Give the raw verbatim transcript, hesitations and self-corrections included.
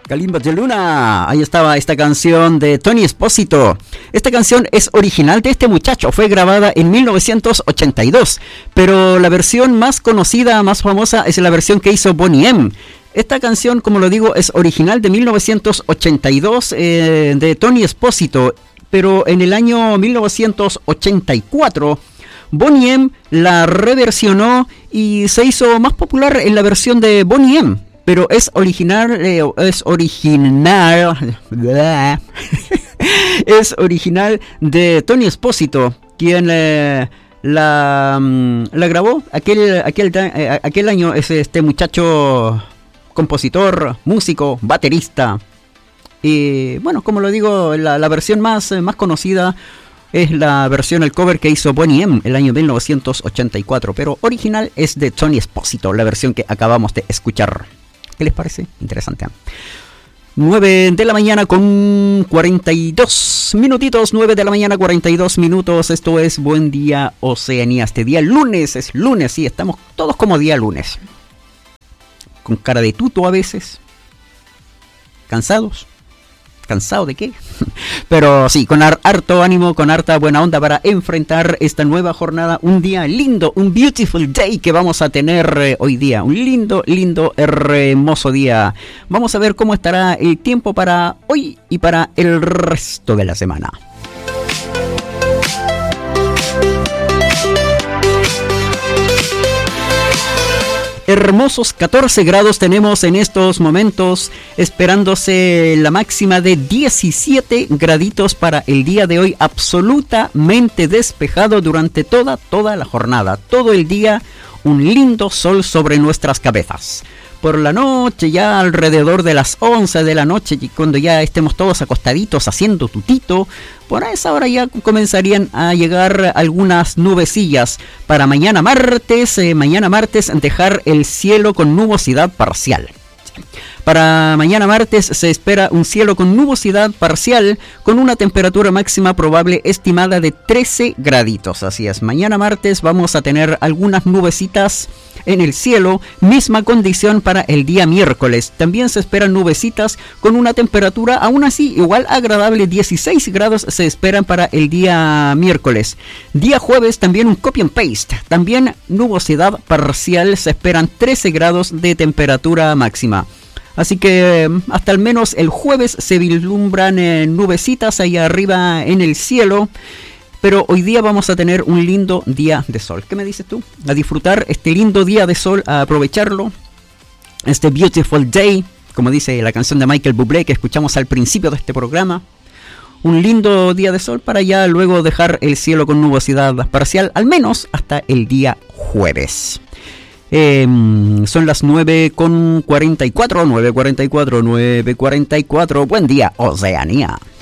Kalimba de Luna, ahí estaba esta canción de Tony Espósito. Esta canción es original de este muchacho, fue grabada en mil novecientos ochenta y dos, pero la versión más conocida, más famosa, es la versión que hizo Boney M. Esta canción, como lo digo, es original de mil novecientos ochenta y dos eh, de Tony Espósito, pero en el año mil novecientos ochenta y cuatro Boney M la reversionó y se hizo más popular en la versión de Boney M. Pero es original, eh, es original, es original de Tony Espósito, quien eh, la, la grabó aquel, aquel, eh, aquel año. Es este muchacho compositor, músico, baterista. Y bueno, como lo digo, la, la versión más, más conocida es la versión, el cover que hizo Boney M el año mil novecientos ochenta y cuatro, pero original es de Tony Espósito, la versión que acabamos de escuchar. ¿Qué les parece? Interesante. nueve de la mañana con cuarenta y dos minutitos. nueve de la mañana, cuarenta y dos minutos. Esto es Buen Día Oceanía. Este día lunes, es lunes, sí, estamos todos como día lunes. Con cara de tuto a veces. Cansados. ¿Cansado de qué? Pero sí, con harto ánimo, con harta buena onda para enfrentar esta nueva jornada. Un día lindo, un beautiful day que vamos a tener eh, hoy día. Un lindo, lindo, hermoso día. Vamos a ver cómo estará el tiempo para hoy y para el resto de la semana. Hermosos catorce grados tenemos en estos momentos, esperándose la máxima de diecisiete graditos para el día de hoy, absolutamente despejado durante toda, toda la jornada, todo el día un lindo sol sobre nuestras cabezas. Por la noche, ya alrededor de las once de la noche, cuando ya estemos todos acostaditos haciendo tutito, por esa hora ya comenzarían a llegar algunas nubecillas. Para mañana martes, eh, mañana martes dejar el cielo con nubosidad parcial. Para mañana martes se espera un cielo con nubosidad parcial con una temperatura máxima probable estimada de trece graditos. Así es, mañana martes vamos a tener algunas nubecitas en el cielo, misma condición para el día miércoles. También se esperan nubecitas con una temperatura aún así igual agradable, dieciséis grados se esperan para el día miércoles. Día jueves también un copy and paste, también nubosidad parcial, se esperan trece grados de temperatura máxima. Así que hasta al menos el jueves se vislumbran eh, nubecitas ahí arriba en el cielo. Pero hoy día vamos a tener un lindo día de sol. ¿Qué me dices tú? A disfrutar este lindo día de sol, a aprovecharlo. Este beautiful day, como dice la canción de Michael Bublé que escuchamos al principio de este programa. Un lindo día de sol para ya luego dejar el cielo con nubosidad parcial, al menos hasta el día jueves. Eh, son las nueve con cuarenta y cuatro, nueve cuarenta y cuatro, nueve cuarenta y cuatro. Buen día, Oceanía.